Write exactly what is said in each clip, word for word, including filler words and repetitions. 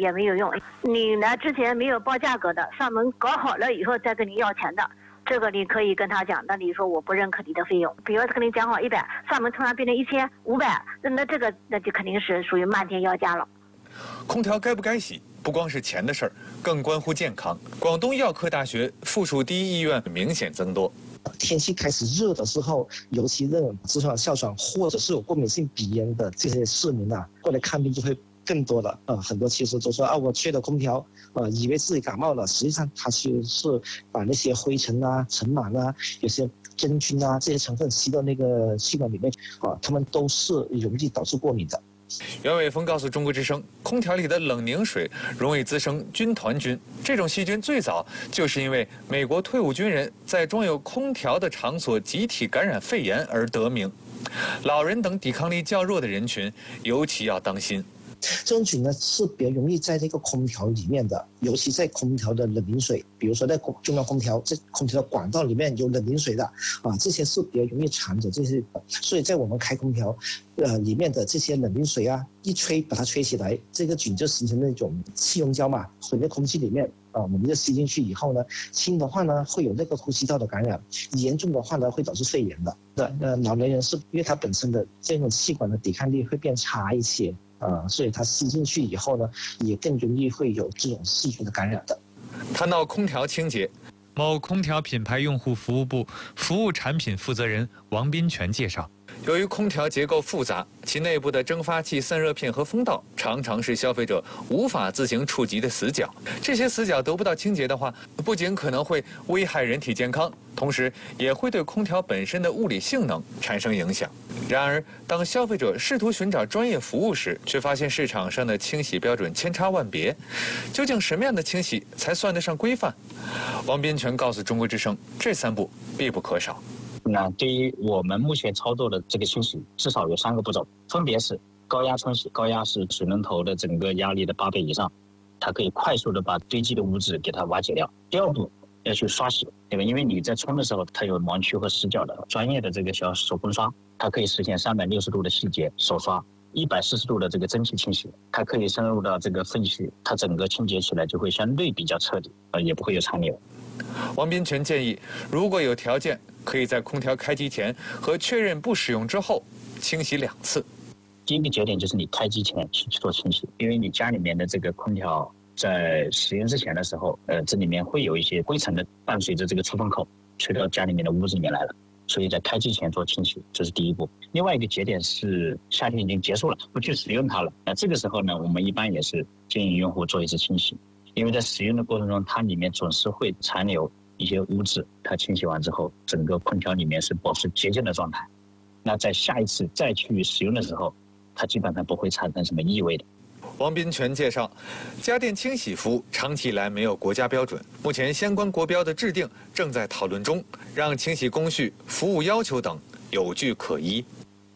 也没有用。你来之前没有报价格的，上门搞好了以后再跟你要钱的，这个你可以跟他讲，那你说我不认可你的费用，比如跟你讲好一百，上门突然变成一千五百，那那这个那就肯定是属于漫天要价了。 空调该不该洗，不光是钱的事儿，更关乎健康。广东药科大学附属第一医院明显增多。 天气开始热的时候，尤其那种痔疮、哮喘或者是有过敏性鼻炎的这些市民啊，过来看病就会更多了。呃，很多其实都说啊，我吹了空调，呃，以为自己感冒了，实际上它其实是把那些灰尘啊、尘螨啊、有些真菌啊这些成分吸到那个气管里面，啊，它们都是容易导致过敏的。 袁伟峰告诉中国之声，空调里的冷凝水容易滋生军团菌，这种细菌最早就是因为美国退伍军人在装有空调的场所集体感染肺炎而得名。老人等抵抗力较弱的人群尤其要当心。 这种菌呢是比较容易在这个空调里面的，尤其在空调的冷凝水，比如说在中央空调，这空调的管道里面有冷凝水的啊，这些是比较容易藏着这些，所以在我们开空调，呃里面的这些冷凝水啊，一吹把它吹起来，这个菌就形成那种气溶胶嘛，混在空气里面啊，我们就吸进去以后呢，轻的话呢会有那个呼吸道的感染，严重的话呢会导致肺炎的。呃，老年人是因为他本身的这种气管的抵抗力会变差一些。呃，所以它吸进去以后呢，也更容易会有这种细菌的感染的。 谈到空调清洁，某空调品牌用户服务部服务产品负责人王斌全介绍，由于空调结构复杂，其内部的蒸发器、散热片和风道常常是消费者无法自行触及的死角。这些死角得不到清洁的话，不仅可能会危害人体健康，同时也会对空调本身的物理性能产生影响。然而，当消费者试图寻找专业服务时，却发现市场上的清洗标准千差万别。究竟什么样的清洗才算得上规范？王斌全告诉中国之声，这三步必不可少。 那对于我们目前操作的这个清洗，至少有三个步骤，分别是高压冲洗，高压是水龙头的整个压力的八倍以上，它可以快速的把堆积的污渍给它瓦解掉。第二步要去刷洗，对吧？因为你在冲的时候，它有盲区和死角的，专业的这个小手工刷，它可以实现三百六十度的细节手刷，一百四十度的这个蒸汽清洗，它可以深入到这个粪区，它整个清洁起来就会相对比较彻底，呃，也不会有残留。 王斌全建议，如果有条件，可以在空调开机前和确认不使用之后清洗两次。 第一个节点就是你开机前去做清洗，因为你家里面的这个空调在使用之前的时候，呃，这里面会有一些灰尘的伴随着这个出风口吹到家里面的屋子里面来了，所以在开机前做清洗，这是第一步。另外一个节点是夏天已经结束了，不去使用它了，那这个时候呢，我们一般也是建议用户做一次清洗，因为在使用的过程中，它里面总是会残留一些污渍，它清洗完之后，整个空调里面是保持洁净的状态。那在下一次再去使用的时候，它基本上不会产生什么异味的。 王斌全介绍，家电清洗服务长期以来没有国家标准，目前相关国标的制定正在讨论中，让清洗工序、服务要求等有据可依。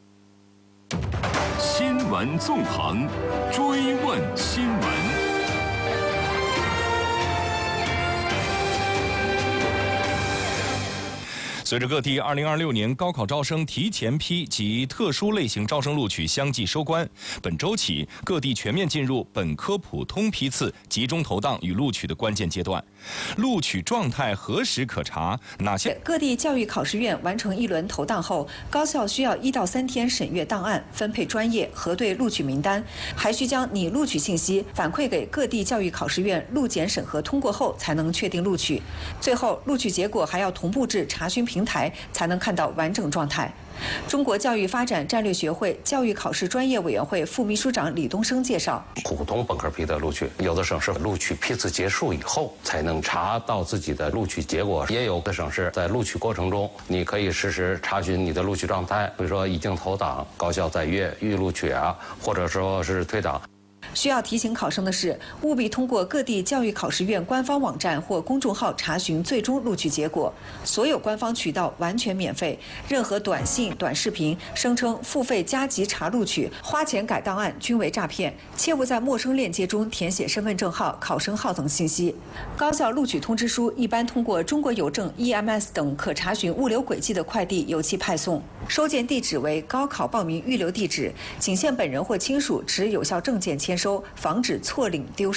新闻纵横，追问新闻。随着各地二零二六年高考招生提前批及特殊类型招生录取相继收官，本周起各地全面进入本科普通批次集中投档与录取的关键阶段。录取状态何时可查？哪些？ 各地教育考试院完成一轮投档后，高校需要一到三天审阅档案，分配专业，核对录取名单，还需将拟录取信息反馈给各地教育考试院录检审核通过后，才能确定录取。最后，录取结果还要同步至查询平台，才能看到完整状态。中国教育发展战略学会教育考试专业委员会副秘书长李东升介绍， 普通本科批的录取，有的省是录取批次结束以后才能查到自己的录取结果，也有的省是在录取过程中，你可以实时查询你的录取状态，比如说已经投档、高校在阅、预录取啊，或者说是退档。 需要提醒考生的是，务必通过各地教育考试院官方网站或公众号查询最终录取结果。所有官方渠道完全免费，任何短信、短视频声称付费加急查录取、花钱改档案均为诈骗，切勿在陌生链接中填写身份证号、考生号等信息。高校录取通知书一般通过中国邮政、E M S 等可查询物流轨迹的快递邮寄派送，收件地址为高考报名预留地址，仅限本人或亲属持有效证件签收，防止错领丢失。